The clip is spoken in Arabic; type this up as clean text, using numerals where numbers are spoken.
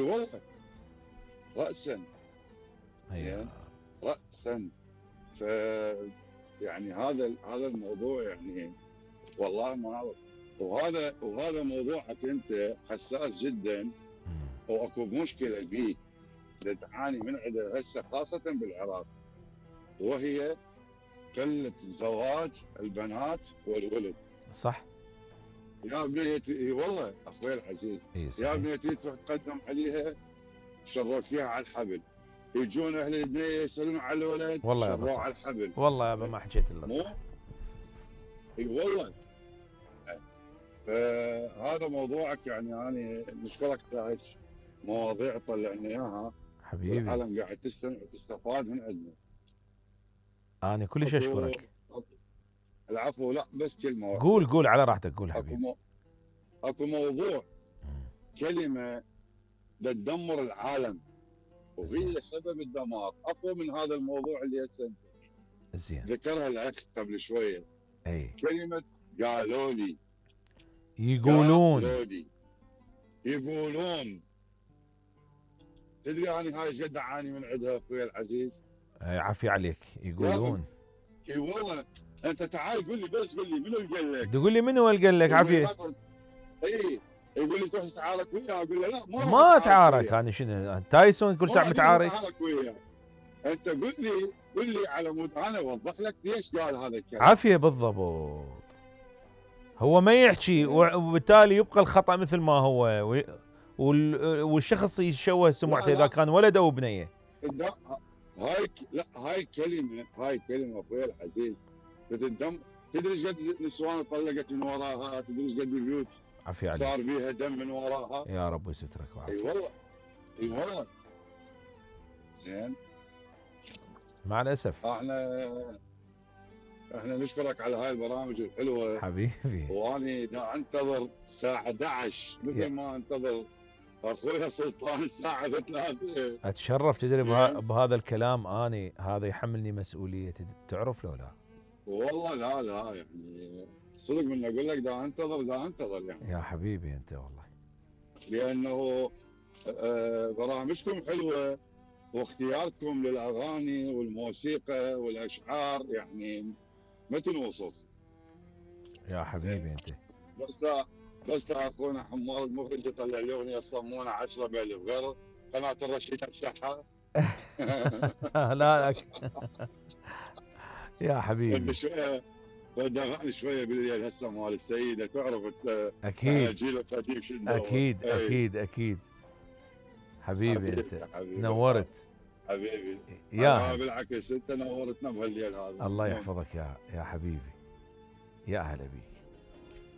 والله رأسا. أيوة. زين رأسا. ف يعني هذا الموضوع يعني والله ما اعرف. وهذا موضوعك انت حساس جدا، واكو مشكله بيك تعاني من عندها هسه خاصه بالعراق، وهي قله زواج البنات والولد. صح. يا بنيتي والله اخوي العزيز، يا بنيتي تروح تقدم عليها شروك اياها على الحبل، يجون اهل البنيه يسالون على الولد شروه على الحبل. والله يابا ما حكيت الا صح. اي والله. فهذا موضوعك يعني انا نشكرك على هيك مواضيع طلعنا اياها حبيبي، والعالم قاعد تستمع وتستفاد من عندنا. انا كلش اشكرك. العفو. لا بس كلمه واحده. قول على راحتك، قول حبيبي. اكو موضوع كلمه تدمر العالم وهي سبب الدمار اقوى من هذا الموضوع اللي هسه زين ذكرها الاخ قبل شويه. اي كلمه قالوا لي، يقولون تدري انا هاي ايش قد اعاني من عندها اخوي العزيز؟ عافية عليك. يقولون اي والله. انت تعال قول لي، بس قول لي منو اللي قال لك؟ تقول لي منو اللي قال لك؟ عافية. اي يقول لي تروح تتعارك وياه، اقول له لا ما اتعارك. انا شنو تايسون كل ساعه متعارك؟ انت قول لي على مود انا اوضح لك ليش قال هذا الكلام. عافية بالضبط. هو ما يحكي وبالتالي يبقى الخطأ مثل ما هو، والشخص يشوه سمعته اذا كان ولد او بنيه. هاي كلمه اخوي العزيز تدري ايش قد نسوان طلقت من وراها؟ تدري ايش قد بيوت عافية عليك صار بيها دم من وراها؟ يا رب يسترك وعافية. اي والله. زين مع الاسف احنا نشكرك على هاي البرامج الحلوه حبيبي، واني دا انتظر الساعه 11 مثل ما انتظر اخويا سلطان الساعه 3. اتشرف تدري بهذا الكلام. اني هذا يحملني مسؤوليه، تعرف لو لا؟ والله لا يعني صدق من اقول لك دا انتظر يعني. يا حبيبي انت والله، لانه برامجكم حلوه واختياركم للاغاني والموسيقى والاشعار يعني ما تنوصف. يا حبيبي انت. بس لا اخونا حمار المخرج يطلع لي اغنيه صمونه 10 بألف غير قناه الرشيد امسحها. لا يا حبيبي بدي اغني شويه بالليل هسه مال السيده، تعرف انت اكيد جيل القديم شنو. اكيد حبيبي انت نورت حبيبي. يا بالعكس انت نورتنا بهالليل هذا. الله يحفظك يا حبيبي. يا اهلا بيك.